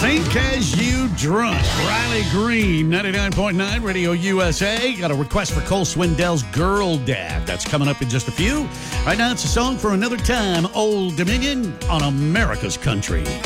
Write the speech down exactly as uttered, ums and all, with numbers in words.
Think as you drunk. Riley Green, ninety-nine point nine Radio U S A. Got a request for Cole Swindell's Girl Dad. That's coming up in just a few. Right now, it's a song for another time. Old Dominion on America's Country.